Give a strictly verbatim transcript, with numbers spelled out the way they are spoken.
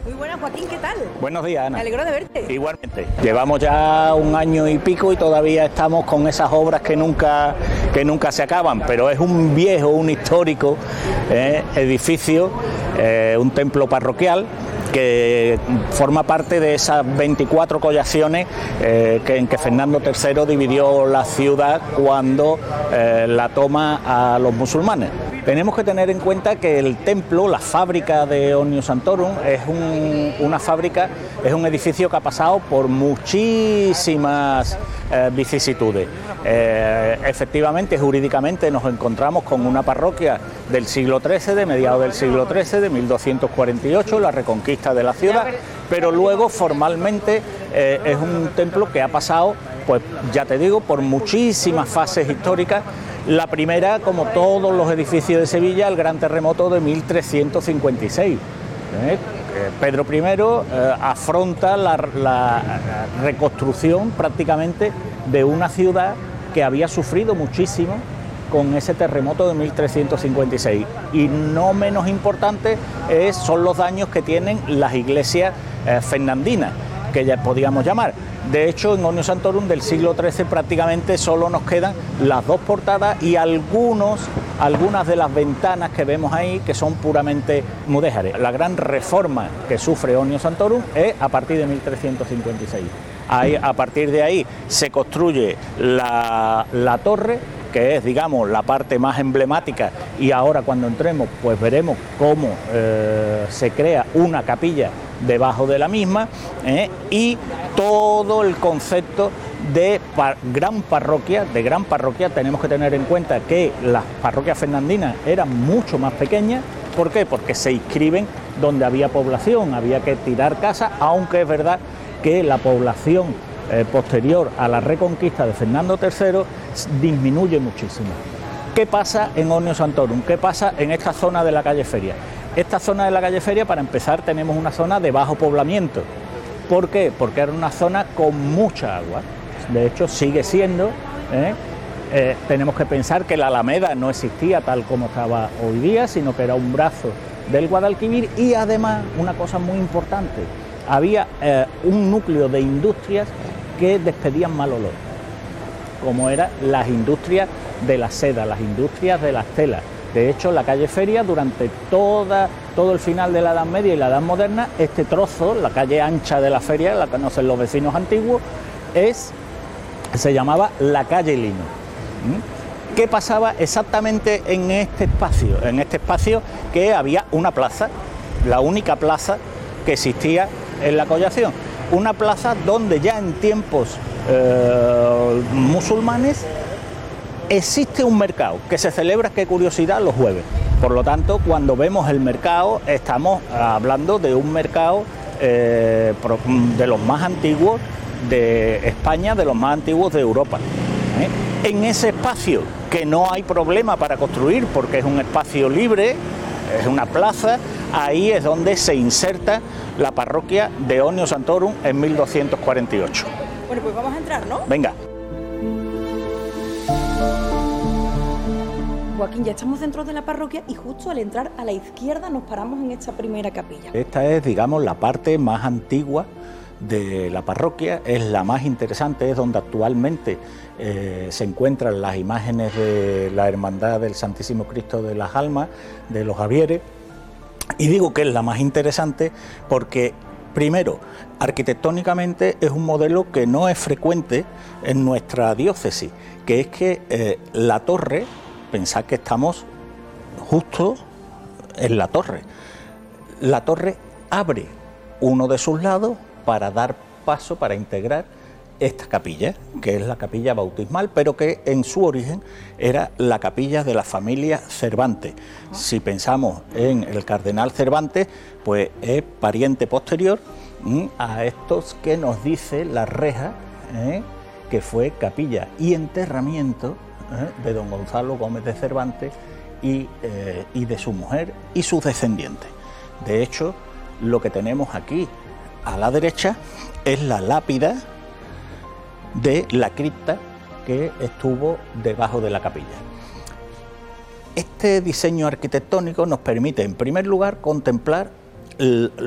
Muy buenas, Joaquín, ¿qué tal? Buenos días, Ana. Me alegro de verte. Igualmente. Llevamos ya un año y pico y todavía estamos con esas obras que nunca, que nunca se acaban, pero es un viejo, un histórico eh, edificio, eh, un templo parroquial que forma parte de esas veinticuatro collaciones eh, que, en que Fernando tercero dividió la ciudad cuando eh, la toma a los musulmanes. Tenemos que tener en cuenta que el templo, la fábrica de Omnium Sanctorum, es un, una fábrica, es un edificio que ha pasado por muchísimas eh, vicisitudes. Eh, efectivamente, jurídicamente nos encontramos con una parroquia del siglo trece, de mediados del siglo trece, de mil doscientos cuarenta y ocho, la reconquista de la ciudad, pero luego formalmente eh, es un templo que ha pasado, pues ya te digo, por muchísimas fases históricas. La primera, como todos los edificios de Sevilla, el gran terremoto de mil trescientos cincuenta y seis. ¿eh? Pedro primero eh, afronta la, la reconstrucción prácticamente de una ciudad que había sufrido muchísimo con ese terremoto de mil trescientos cincuenta y seis. Y no menos importante es, son los daños que tienen las iglesias eh, fernandinas, que ya podíamos llamar. De hecho, en Omnium Sanctorum del siglo trece prácticamente solo nos quedan las dos portadas y algunos, algunas de las ventanas que vemos ahí que son puramente mudéjares. La gran reforma que sufre Omnium Sanctorum es a partir de mil trescientos cincuenta y seis. Ahí, a partir de ahí se construye la, la torre, que es, digamos, la parte más emblemática, y ahora cuando entremos pues veremos cómo eh, se crea una capilla debajo de la misma, eh, y todo el concepto de par gran parroquia, de gran parroquia. Tenemos que tener en cuenta que las parroquias fernandinas eran mucho más pequeñas. ¿Por qué? Porque se inscriben donde había población, había que tirar casas, aunque es verdad que la población eh, posterior a la reconquista de Fernando tercero disminuye muchísimo. ¿Qué pasa en Omnium Sanctorum? ¿Qué pasa en esta zona de la calle Feria? Esta zona de la calle Feria, para empezar, tenemos una zona de bajo poblamiento. ¿Por qué? Porque era una zona con mucha agua. De hecho, sigue siendo. ¿eh? Eh, tenemos que pensar que la Alameda no existía tal como estaba hoy día, sino que era un brazo del Guadalquivir, y además, una cosa muy importante, había eh, un núcleo de industrias que despedían mal olor, como eran las industrias de la seda, las industrias de las telas. De hecho, la calle Feria, durante toda, todo el final de la Edad Media y la Edad Moderna, este trozo, la calle ancha de la Feria, la conocen los vecinos antiguos, es, se llamaba la calle Lino. ¿Mm? ¿Qué pasaba exactamente en este espacio? En este espacio que había una plaza, la única plaza que existía en la collación. Una plaza donde ya en tiempos eh, musulmanes existe un mercado que se celebra, qué curiosidad, los jueves. Por lo tanto, cuando vemos el mercado, estamos hablando de un mercado eh, de los más antiguos de España, de los más antiguos de Europa. ¿eh? En ese espacio, que no hay problema para construir porque es un espacio libre, es una plaza, ahí es donde se inserta la parroquia de Omnium Sanctorum en mil doscientos cuarenta y ocho. Bueno, pues vamos a entrar, ¿no? Venga. Joaquín, ya estamos dentro de la parroquia y justo al entrar a la izquierda nos paramos en esta primera capilla. Esta es, digamos, la parte más antigua de la parroquia, es la más interesante, es donde actualmente eh, se encuentran las imágenes de la Hermandad del Santísimo Cristo de las Almas, de los Javieres, y digo que es la más interesante porque, primero, arquitectónicamente es un modelo que no es frecuente en nuestra diócesis, que es que eh, la torre, pensad que estamos justo en la torre, la torre abre uno de sus lados para dar paso, para integrar esta capilla, que es la capilla bautismal, pero que en su origen era la capilla de la familia Cervantes. Si pensamos en el cardenal Cervantes, pues es pariente posterior ¿m? a estos que nos dice la reja, ¿eh? que fue capilla y enterramiento ¿eh? de don Gonzalo Gómez de Cervantes y, eh, y de su mujer y sus descendientes. De hecho, lo que tenemos aquí a la derecha es la lápida de la cripta que estuvo debajo de la capilla. Este diseño arquitectónico nos permite, en primer lugar, contemplar el